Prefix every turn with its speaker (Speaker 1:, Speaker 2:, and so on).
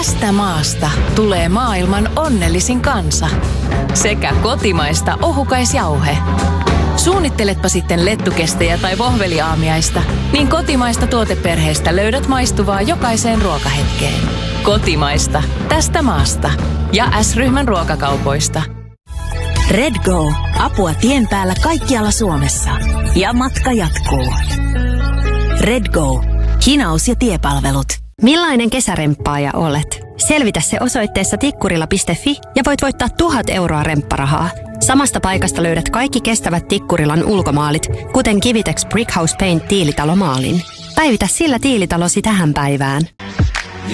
Speaker 1: Tästä maasta tulee maailman onnellisin kansa. Sekä kotimaista ohukaisjauhe. Suunnitteletpa sitten lettukestejä tai vohveliaamiaista, niin kotimaista tuoteperheestä löydät maistuvaa jokaiseen ruokahetkeen. Kotimaista. Tästä maasta. Ja S-ryhmän ruokakaupoista.
Speaker 2: Redgo. Apua tien päällä kaikkialla Suomessa. Ja matka jatkuu. Redgo. Hinaus ja tiepalvelut.
Speaker 3: Millainen kesäremppaaja olet? Selvitä se osoitteessa tikkurila.fi ja voit voittaa 1,000 euroa rempparahaa. Samasta paikasta löydät kaikki kestävät Tikkurilan ulkomaalit, kuten Kivitex Brickhouse Paint tiilitalomaalin. Päivitä sillä tiilitalosi tähän päivään.